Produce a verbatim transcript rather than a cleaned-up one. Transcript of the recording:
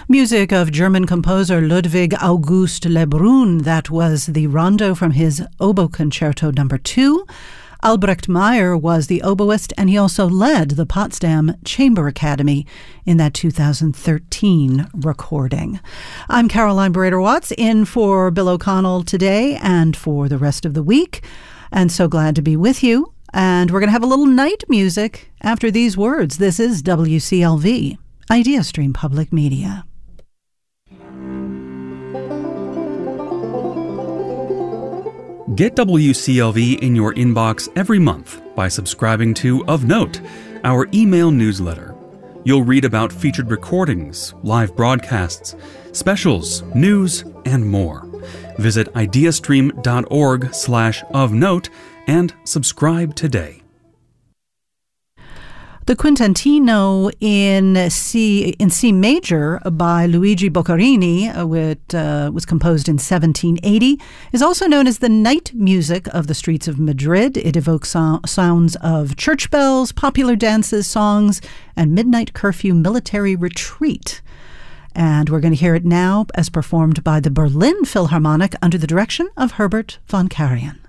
Music of German composer Ludwig August Lebrun. That was the rondo from his Oboe Concerto number two. Albrecht Meyer was the oboist, and he also led the Potsdam Chamber Academy in that two thousand thirteen recording. I'm Caroline Brader-Watts, in for Bill O'Connell today and for the rest of the week, and so glad to be with you. And we're going to have a little night music after these words. This is W C L V, IdeaStream Public Media. Get W C L V in your inbox every month by subscribing to Of Note, our email newsletter. You'll read about featured recordings, live broadcasts, specials, news, and more. Visit ideastream.org slash of note and subscribe today. The Quintantino in C in C major by Luigi Boccherini, uh, which uh, was composed in seventeen eighty, is also known as the night music of the streets of Madrid. It evokes so- sounds of church bells, popular dances, songs, and midnight curfew military retreat. And we're going to hear it now as performed by the Berlin Philharmonic under the direction of Herbert von Karajan.